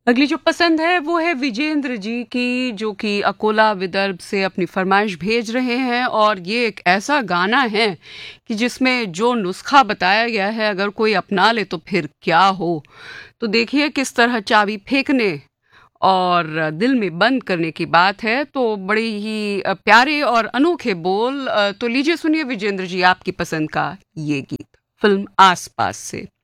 अगली जो पसंद है वो है विजेंद्र जी की, जो कि अकोला विदर्भ से अपनी फरमाइश भेज रहे हैं। और ये एक ऐसा गाना है कि जिसमें जो नुस्खा बताया गया है अगर कोई अपना ले तो फिर क्या हो। तो देखिए किस तरह चाबी फेंकने और दिल में बंद करने की बात है। तो बड़े ही प्यारे और अनोखे बोल। तो लीजिए सुनिए विजेंद्र जी आपकी पसंद का ये गीत फिल्म आस पास से।